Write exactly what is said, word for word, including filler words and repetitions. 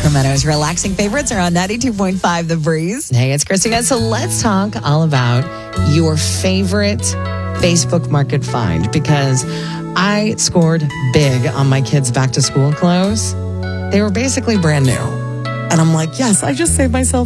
Sacramento's relaxing favorites are on ninety-two point five The Breeze. Hey, it's Christina. So let's talk all about your favorite Facebook Market find, because I scored big on my kids' back to school clothes. They were basically brand new. And I'm like, yes, I just saved myself